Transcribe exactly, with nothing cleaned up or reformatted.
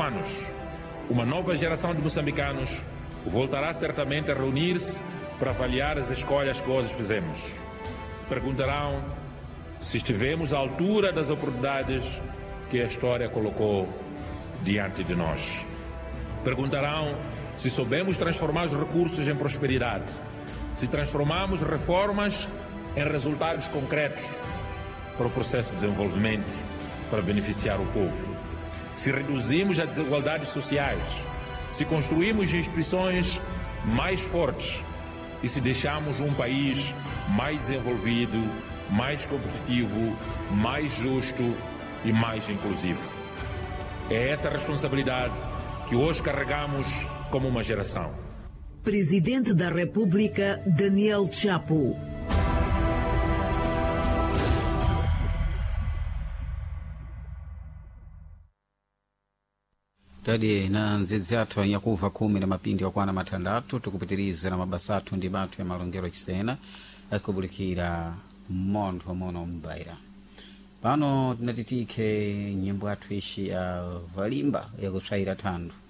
anos, uma nova geração de moçambicanos voltará certamente a reunir-se para avaliar as escolhas que hoje fizemos. Perguntarão se estivemos à altura das oportunidades que a história colocou diante de nós. Perguntarão se soubemos transformar os recursos em prosperidade, se transformamos reformas em resultados concretos para o processo de desenvolvimento, para beneficiar o povo, se reduzimos as desigualdades sociais, se construímos instituições mais fortes e se deixamos um país mais desenvolvido, mais competitivo, mais justo e mais inclusivo. É essa responsabilidade que hoje carregamos como uma geração. Presidente da República, Daniel Chapo. Tadi na nzidzi athu anyakuva kumi na mapindi okwana matandatu tukupitiriza na mabasatu ndi batu ya malongero chisena akubulikira montho mono mbaira. Pano tinatitike nyimbo athu ishi ya valimba ya kutsvaira thandu.